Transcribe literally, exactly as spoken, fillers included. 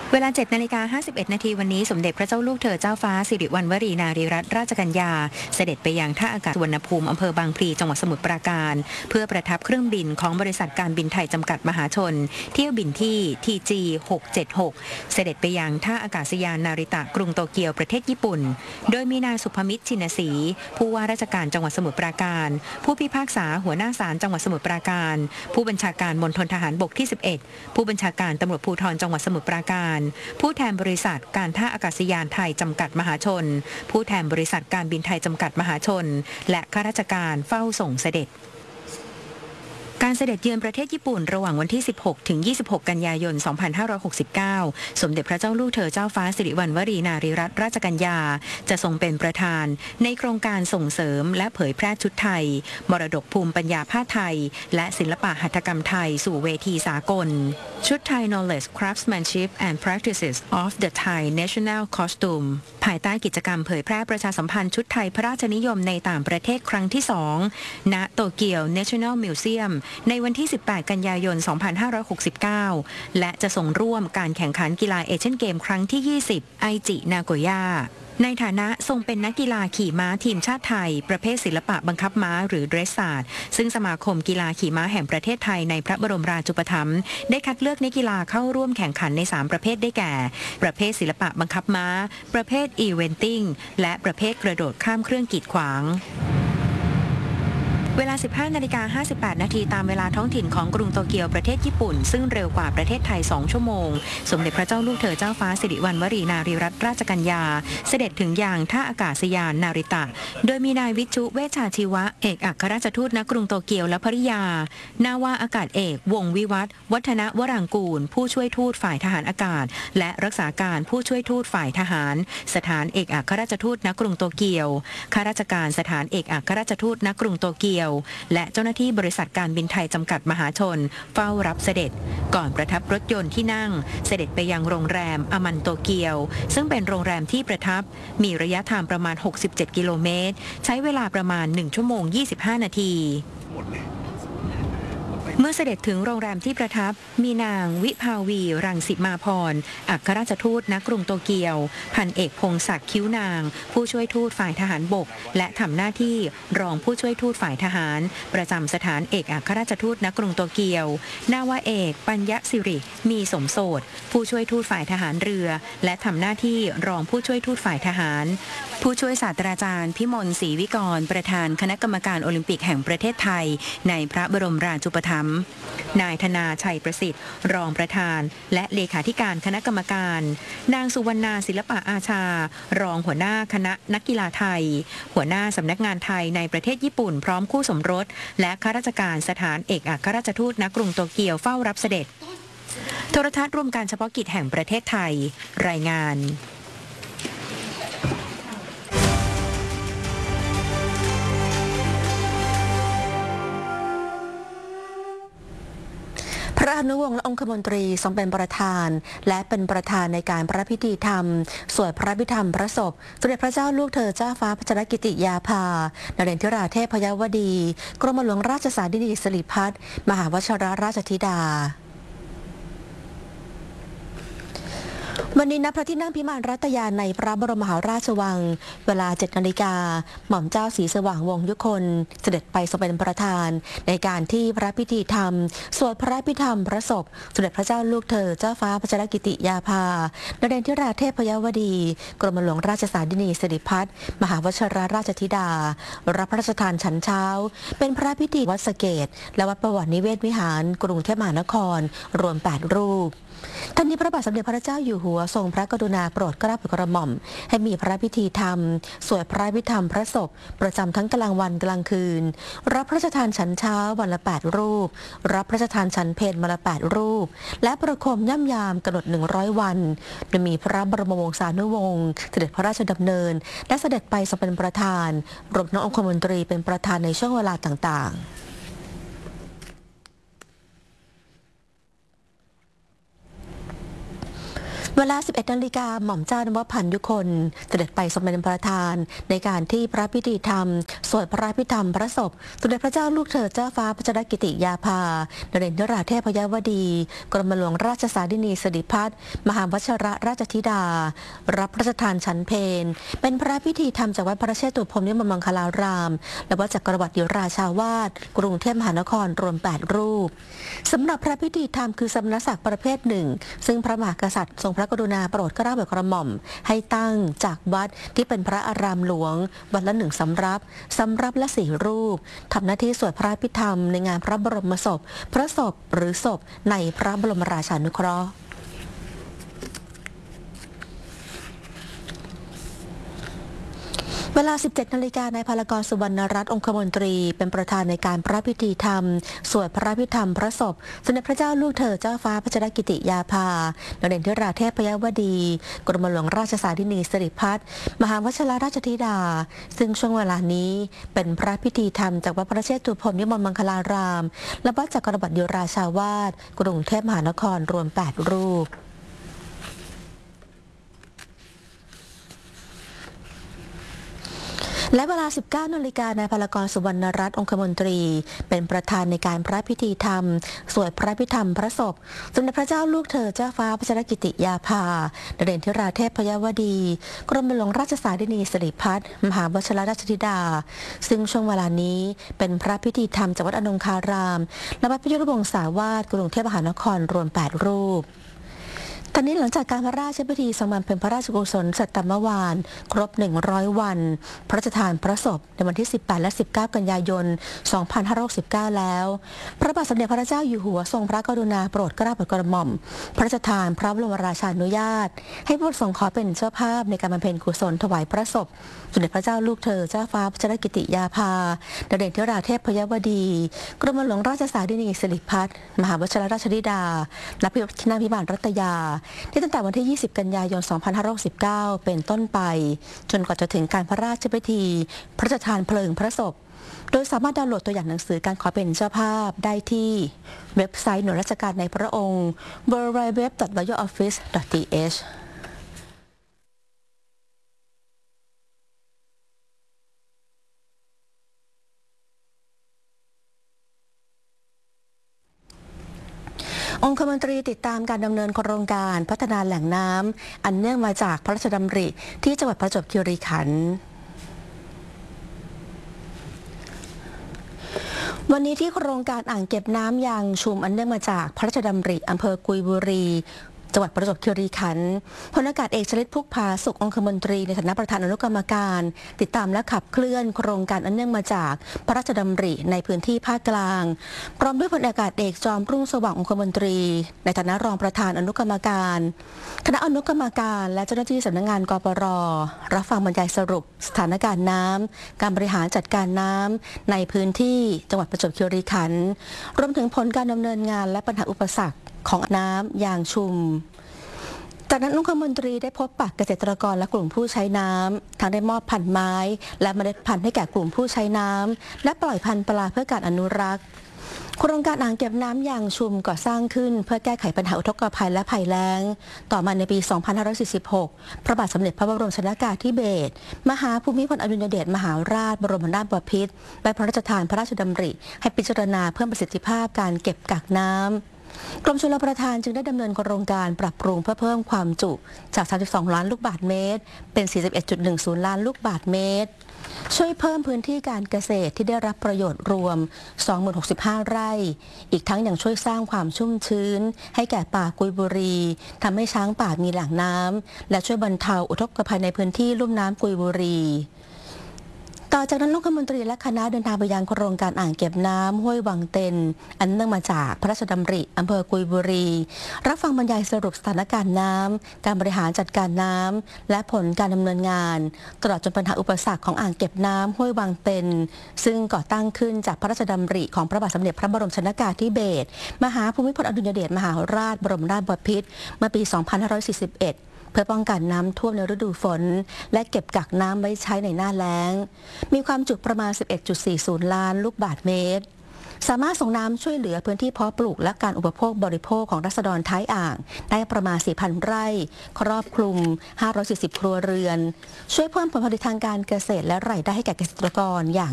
เวลา เจ็ดนาฬิกาห้าสิบเอ็ด นาทีวันนี้สมเด็จพระเจ้าลูกเธอเจ้าฟ้าสิริวัณวรีนารีรัตนราชกัญญาเสด็จไปยังท่าอากาศสุวรรณภูมิอำเภอบางพลีจังหวัดสมุทรปราการเพื่อประทับเครื่องบินของบริษัทการบินไทยจำกัดมหาชนเที่ยวบินที่ ที จี หกเจ็ดหก เสด็จไปยังท่าอากาศยานนาริตะกรุงโตเกียวประเทศญี่ปุ่นโดยมีนายสุภมิตรชินศรีผู้ว่าราชการจังหวัดสมุทรปราการผู้พิพากษาหัวหน้าศาลจังหวัดสมุทรปราการผู้บัญชาการมณฑลทหารบกที่สิบเอ็ดผู้บัญชาการตำรวจภูธรจังหวัดสมุทรปราการผู้แทนบริษัทการท่าอากาศยานไทยจำกัดมหาชนผู้แทนบริษัทการบินไทยจำกัดมหาชนและข้าราชการเฝ้าส่งเสด็จการเสด็จเยือนประเทศญี่ปุ่นระหว่างวันที่ สิบหกถึงยี่สิบหก กันยายน สองพันห้าร้อยหกสิบเก้า สมเด็จพระเจ้าลูกเธอเจ้าฟ้าสิริวัณวรีนารีรัตนราชกัญญาจะทรงเป็นประธานในโครงการส่งเสริมและเผยแพร่ชุดไทยมรดกภูมิปัญญาผ้าไทยและศิลปะหัตถกรรมไทยสู่เวทีสากลชุดไทย Knowledge Craftsmanship and Practices of the Thai National Costume ภายใต้กิจกรรมเผยแพร่ประชาสัมพันธ์ชุดไทยพระราชนิยมในต่างประเทศครั้งที่สองณโตเกียว National Museumในวันที่ สิบแปด กันยายน สองพันห้าร้อยหกสิบเก้า และจะส่งร่วมการแข่งขันกีฬาเอเชียนเกมครั้งที่ ยี่สิบ ไอจิ นาโกย่าในฐานะทรงเป็นนักกีฬาขี่ม้าทีมชาติไทยประเภทศิลปะบังคับม้าหรือเดรสซาร์ดซึ่งสมาคมกีฬาขี่ม้าแห่งประเทศไทยในพระบรมราชูปถัมภ์ได้คัดเลือกนักกีฬาเข้าร่วมแข่งขันในสามประเภทได้แก่ประเภทศิลปะบังคับม้าประเภทอีเวนติ้งและประเภทกระโดดข้ามเครื่องกีดขวางเวลา สิบห้านาฬิกาห้าสิบแปด นาทีตามเวลาท้องถิ่นของกรุงโตเกียวประเทศญี่ปุ่นซึ่งเร็วกว่าประเทศไทยสองชั่วโมงสมเด็จพระเจ้าลูกเธอเจ้าฟ้าสิริวัณวรีนารีรัตนราชกัญญาเสด็จถึงยังท่าอากาศยานนาริตะโดยมีนายวิชุเวชชาชีวะเอกอัครราชทูตณกรุงโตเกียวและภริยานาวาอากาศเอกวงวิวัฒน์วัฒนวรางกูลผู้ช่วยทูตฝ่ายทหารอากาศและรักษาการผู้ช่วยทูตฝ่ายทหารสถานเอกอัครราชทูตณกรุงโตเกียวข้าราชการสถานเอกอัครราชทูตณกรุงโตเกียวและเจ้าหน้าที่บริษัทการบินไทยจำกัดมหาชนเฝ้ารับเสด็จก่อนประทับรถยนต์ที่นั่งเสด็จไปยังโรงแรมอมันโตเกียวซึ่งเป็นโรงแรมที่ประทับมีระยะทางประมาณหกสิบเจ็ดกิโลเมตรใช้เวลาประมาณหนึ่งชั่วโมงยี่สิบห้านาทีเมื่อเสด็จถึงโรงแรมที่ประทับมีนางวิภาวีรังสิมาพรอัครราชทูตณกรุงโตเกียวพันเอกพงศักดิ์คิ้วนางผู้ช่วยทูตฝ่ายทหารบกและทำหน้าที่รองผู้ช่วยทูตฝ่ายทหารประจำสถานเอกอัครราชทูตณกรุงโตเกียวนาวาเอกปัญญสิริมีสมโสดผู้ช่วยทูตฝ่ายทหารเรือและทำหน้าที่รองผู้ช่วยทูตฝ่ายทหารผู้ช่วยศาสตราจารย์พิมลศรีวิกรประธานคณะกรรมการโอลิมปิกแห่งประเทศไทยในพระบรมราชูปถัมภ์นายธนาชัยประสิทธิ์รองประธานและเลขาธิการคณะกรรมการนางสุวรรณาศิลปะอาชารองหัวหน้าคณะนักกีฬาไทยหัวหน้าสำนักงานไทยในประเทศญี่ปุ่นพร้อมคู่สมรสและข้าราชการสถานเอกอัครราชทูตณกรุงโตเกียวเฝ้ารับเสด็จโทรทัศน์ร่วมการเฉพาะกิจแห่งประเทศไทยรายงานพระอนุวงศ์และองคมนตรีทรงเป็นประธานและเป็นประธานในการพระพิธีธรรมสวดพระพิธรรมพระศพสมเด็จพระเจ้าลูกเธอเจ้าฟ้าพัชรกิติยาภานเรนทิราเทพยวดีกรมหลวงราชสารินีสิริพัฒน์มหาวชิรราชธิดาวันนี้ณพระที่นั่งพิมานรัตยาในพระบรมมหาราชวังเวลา เจ็ดนาฬิกาหม่อมเจ้าศรีสว่างวงศ์ยุคนเสด็จไปทรงเป็นประธานในการที่พระพิธีธรรมสวดพระพิธรรมพระศพสมเด็จพระเจ้าลูกเธอเจ้าฟ้าพัชรกิติยาภานเรนทิราเทพยวดีกรมหลวงราชสารินีสิริพัฒน์มหาวชิรราชธิดารับพระราชทานฉันเช้าเป็นพระพิธีวัดสะเกษและวัดประวัตินิเวศวิหารกรุงเทพมหานครรวมแปดรูปท่านนี้พระบาทสมเด็จพระเจ้าอยู่หัวทรงพระกรุณาโปรดเกล้าโปรดกระหม่อมให้มีพระพิธีธรรมสวดพระพิธรรมพระศพประจำทั้งกลางวันกลางคืนรับพระราชทานฉันเช้าวันละแปดรูปรับพระราชทานฉันเพลวันละแปดรูปและประโคมย่ำยามกำหนดหนึ่งร้อยวันโดยมีพระบรมวงศานุวงศ์เสด็จพระราชดำเนินและเสด็จไปทรงเป็นประธานรวมทั้งองคมนตรีเป็นประธานในช่วงเวลาต่างๆเวลา สิบเอ็ด นาฬิกาหม่อมเจ้านวพันธ์ยุคนเสด็จไปทรงเป็นประธานในการที่พระพิธีธรรมสวดพระพิธรรมพระศพสมเด็จพระเจ้าลูกเธอเจ้าฟ้าพัชรกิติยาภานเรนทราเทพยวดีกรมหลวงราชสารินีสิริพัฒน์มหาวชรราชธิดารับพระราชทานฉันเพลเป็นพระพิธีธรรมจากวัดพระเชตุพนนิมมังคลารามและวัดจักรวรรดิราชาวาสกรุงเทพมหานครรวมแปดรูปสำหรับพระพิธีธรรมคือสมณศักดิ์ประเภทหนึ่งซึ่งพระมหากษัตริย์ทรงพระกรุณาโปรดเกล้าโปรดกระหม่อมให้ตั้งจากวัดที่เป็นพระอารามหลวงวันละหนึ่งสำรับสำรับละสี่รูปทำหน้าที่สวดพระพิธรรมในงานพระบรมศพพระศพหรือศพในพระบรมราชานุเคราะห์เวลา สิบเจ็ด นาฬิกานายพลากรสุวรรณรัตน์องคมนตรีเป็นประธานในการพระพิธีธรรมสวดพระพิธรรมพระศพสมเด็จพระเจ้าลูกเธอเจ้าฟ้าพัชรกิติยาภานเรนทราเทพยวดีกรมหลวงราชสารินีสิริพัฒน์มหาวชรราชธิดาซึ่งช่วงเวลานี้เป็นพระพิธีธรรมจากวัดพระเชตุพนนิมนต์มังคลารามและวัดจักรวรรดิราชาวาสกรุงเทพมหานครรวมแปดรูปและเวลา สิบเก้า นาฬิกานายพลากรสุวรรณรัตน์องคมนตรีเป็นประธานในการพระพิธีธรรมสวดพระพิธรรมพระศพสมเด็จพระเจ้าลูกเธอเจ้าฟ้าพัชรกิติยาภานเรนทราเทพยวดีกรมหลวงราชสารินีสิริพัฒน์มหาวชรราชธิดาซึ่งช่วงเวลานี้เป็นพระพิธีธรรมจากวัดอนงคารามและวัดพยุรวงศาวาสกรุงเทพมหานครรวมแปดรูปตอนนี้หลังจากการพระราชพิธีทรงบำเพ็ญพระราชกุศลสัตตมวานครบหนึ่งร้อยวันพระราชทานพระศพในวันที่สิบแปดและสิบเก้ากันยายนสองพันห้าร้อยหกสิบเก้าแล้วพระบาทสมเด็จพระเจ้าอยู่หัวทรงพระกรุณาโปรดเกล้าโปรดกระหม่อมพระราชทานพระบรมราชานุญาตให้ผู้ประสงค์ขอเป็นเจ้าภาพในการบำเพ็ญกุศลถวายพระศพสมเด็จพระเจ้าลูกเธอเจ้าฟ้าพัชรกิติยาภานเรนทราเทพยวดีกรมหลวงราชสารินีสิริพัฒน์มหาวชรราชธิดาและพระนางพิมานรัตยาที่ตั้งแต่วันที่ยี่สิบกันยายนสองพันห้าร้อยหกสิบเก้าเป็นต้นไปจนกว่าจะถึงการพระราชพิธีพระราชทานเพลิงพระศพโดยสามารถดาวน์โหลดตัวอย่างหนังสือการขอเป็นเจ้าภาพได้ที่เว็บไซต์หน่วยราชการในพระองค์ ดับเบิลยู ดับเบิลยู ดับเบิลยู ดอท รอยัล ออฟฟิศ ดอท ที เอชองคมนตรีติดตามการดำเนินโครงการพัฒนาแหล่งน้ำอันเนื่องมาจากพระราชดำริที่จังหวัดประจวบคีรีขันธ์วันนี้ที่โครงการอ่างเก็บน้ำยางชุมอันเนื่องมาจากพระราชดำริอำเภอกุยบุรีจังหวัดประจวบคีรีขันธ์พลอากาศเอกชลิตพุกพาสุของคมนตรีในฐานะประธานอนุกรรมการติดตามและขับเคลื่อนโครงการอันเนื่องมาจากพระราชดำริในพื้นที่ภาคกลางพร้อมด้วยพลอากาศเอกจอมรุ่งสว่างองคมนตรีในฐานะรองประธานอนุกรรมการคณะอนุกรรมการและเจ้าหน้าที่สำนักงานกปร.รับฟังบรรยายสรุปสถานการณ์น้ำการบริหารจัดการน้ำในพื้นที่จังหวัดประจวบคีรีขันธ์รวมถึงผลการดำเนินงานและปัญหาอุปสรรคของน้ำยางชุมจากนั้นองคมนตรีได้พบปะเกษตรกรและกลุ่มผู้ใช้น้ำทั้งได้มอบพันธุ์ไม้และเมล็ดพันธุ์ให้แก่กลุ่มผู้ใช้น้ำและปล่อยพันธุ์ปลาเพื่อการอนุรักษ์โครงการอ่างเก็บน้ำยางชุมก่อสร้างขึ้นเพื่อแก้ไขปัญหาอุทกภัยและภัยแล้งต่อมาในปี สองพันห้าร้อยสี่สิบหก พระบาทสมเด็จพระบรมชนกาธิเบศรมหาภูมิพลอดุลยเดชมหาราชบรมนาถบพิตรได้พระราชทานพระราชดำริให้พิจารณาเพิ่มประสิทธิภาพการเก็บกักน้ำกรมชลประทานจึงได้ดำเนินโครงการปรับปรุงเพื่อเพิ่มความจุจากสามสิบสองล้านลูกบาศก์เมตรเป็น สี่สิบเอ็ดจุดหนึ่งศูนย์ ล้านลูกบาศก์เมตรช่วยเพิ่มพื้นที่การเกษตรที่ได้รับประโยชน์รวม สองหมื่นหกสิบห้า ไร่อีกทั้งยังช่วยสร้างความชุ่มชื้นให้แก่ป่ากุยบุรีทำให้ช้างป่ามีแหล่งน้ำและช่วยบรรเทาอุทกภัยในพื้นที่ลุ่มน้ำกุยบุรีต่อจากนั้นรัฐมนตรีและคณะเดินทางไปยังโครงการอ่างเก็บน้ำห้วยวังเต็นอันเนื่องมาจากพระราชดำริอำเภอกุยบุรีรับฟังบรรยายสรุปสถานการณ์น้ำการบริหารจัดการน้ำและผลการดำเนินงานตลอดจนปัญหาอุปสรรคของอ่างเก็บน้ำห้วยวังเต็นซึ่งก่อตั้งขึ้นจากพระราชดำริของพระบาทสมเด็จพระบรมชนกาธิเบศรมหาภูมิพลอดุลยเดชมหาราชบรมนาถบพิตรเมื่อปี สองพันห้าร้อยสี่สิบเอ็ดเพื่อป้องกันน้ำท่วมในฤดูฝนและเก็บกักน้ำไว้ใช้ในหน้าแล้งมีความจุประมาณ สิบเอ็ดจุดสี่ศูนย์ ล้านลูกบาศก์เมตรสามารถส่งน้ำช่วยเหลือพื้นที่เพาะปลูกและการอุปโภคบริโภคของราษฎรท้ายอ่างได้ประมาณ สี่พัน ไร่ครอบคลุม ห้าร้อยสี่สิบ ครัวเรือนช่วยเพิ่มผลผลิตทางการเกษตรและรายได้ให้แก่เกษตรกรอย่าง